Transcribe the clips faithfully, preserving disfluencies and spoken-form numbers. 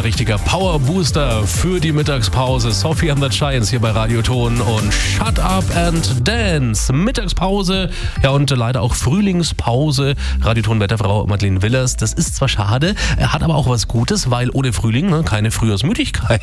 richtiger Power-Booster für die Mittagspause. Sophie and the Giants hier bei Radioton und Shut Up and Dance. Mittagspause, ja und leider auch Frühlingspause. Radioton-Wetterfrau Madeleine Willers. Das ist zwar schade, hat aber auch was Gutes, weil ohne Frühling ne, keine Frühjahrsmüdigkeit.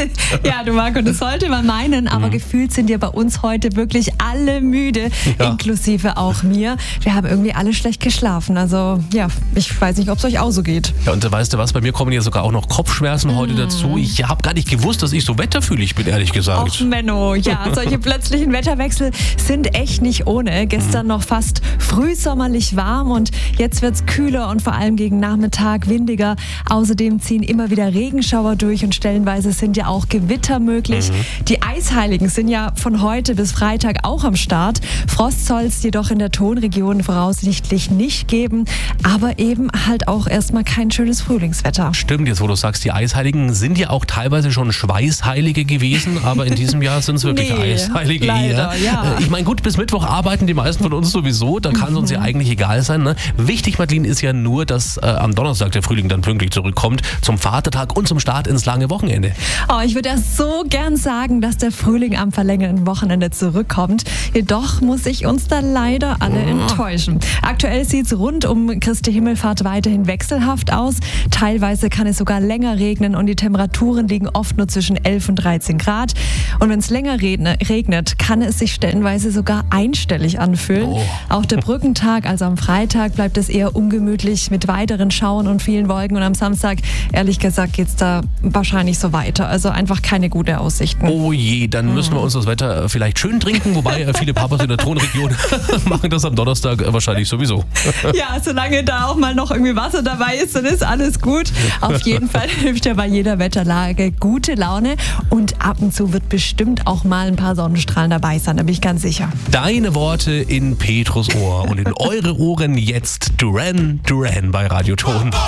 Ja, du Marco, das sollte man meinen, aber mhm. gefühlt sind ja bei uns heute wirklich alle müde, ja. inklusive auch mir. Wir haben irgendwie alle schlecht geschlafen. Also ja, ich weiß nicht, ob es euch auch so geht. Ja, und weißt du was, bei mir kommen ja sogar auch noch Kopfschmerzen mm. heute dazu. Ich habe gar nicht gewusst, dass ich so wetterfühlig bin, ehrlich gesagt. Och Menno, ja, solche plötzlichen Wetterwechsel sind echt nicht ohne. Gestern mm. noch fast frühsommerlich warm und jetzt wird es kühler und vor allem gegen Nachmittag windiger. Außerdem ziehen immer wieder Regenschauer durch und stellenweise sind ja auch Gewitter möglich. Mm. Die Eisheiligen sind ja von heute bis Freitag auch am Start. Frost soll es jedoch in der Tonregion voraussichtlich nicht geben, aber eben halt auch erstmal kein schönes Frühlingswetter. Stimmt, jetzt wo du sagst, die Eisheiligen sind ja auch teilweise schon Schweißheilige gewesen, aber in diesem Jahr sind es wirklich nee, Eisheilige. Leider, hier. Ja. Ich meine, gut, bis Mittwoch arbeiten die meisten von uns sowieso, da kann es mhm. uns ja eigentlich egal sein. Ne? Wichtig, Madeleine, ist ja nur, dass äh, am Donnerstag der Frühling dann pünktlich zurückkommt, zum Vatertag und zum Start ins lange Wochenende. Oh, ich würde ja so gern sagen, dass der Frühling am verlängerten Wochenende zurückkommt. Jedoch muss ich uns da leider alle oh. enttäuschen. Aktuell sieht es rund um Christi Himmelfahrt weiterhin wechselhaft aus. Teilweise kann es sogar länger regnen und die Temperaturen liegen oft nur zwischen elf und dreizehn Grad. Und wenn es länger regnet, kann es sich stellenweise sogar einstellig anfühlen. Oh. Auch der Brückentag, also am Freitag, bleibt es eher ungemütlich mit weiteren Schauern und vielen Wolken. Und am Samstag, ehrlich gesagt, geht es da wahrscheinlich so weiter. Also einfach keine guten Aussichten. Oh je, dann mhm. müssen wir uns das Wetter vielleicht schön trinken, wobei viele Papas in der Tonregion machen das am Donnerstag wahrscheinlich sowieso. Ja, solange da auch mal noch irgendwie Wasser dabei ist, dann ist alles gut. Auf jeden Fall hilft ja bei jeder Wetterlage gute Laune und ab und zu wird bestimmt auch mal ein paar Sonnenstrahlen dabei sein, da bin ich ganz sicher. Deine Worte in Petrus Ohr und in eure Ohren jetzt Duran Duran bei Radioton.